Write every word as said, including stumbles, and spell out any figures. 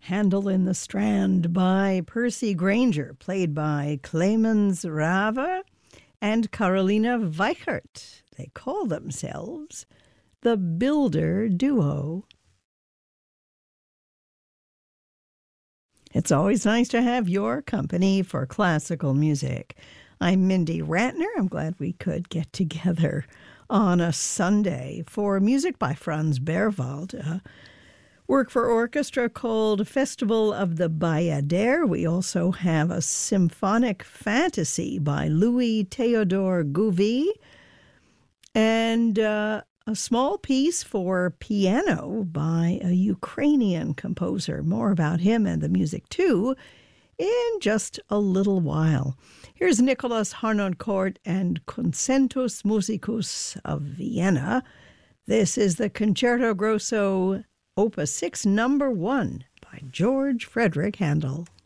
Handel in the Strand by Percy Granger, played by Clemens Rava and Carolina Weichert. They call themselves the Builder Duo. It's always nice to have your company for classical music. I'm Mindy Ratner. I'm glad we could get together on a Sunday for music by Franz Berwald, a work for orchestra called Festival of the Bayadère. We also have a symphonic fantasy by Louis Theodore Gouvy, and uh, a small piece for piano by a Ukrainian composer. More about him and the music, too, in just a little while. Here's Nicholas Harnoncourt and Concentus Musicus of Vienna. This is the Concerto Grosso Opus six, number one, by George Frederick Handel.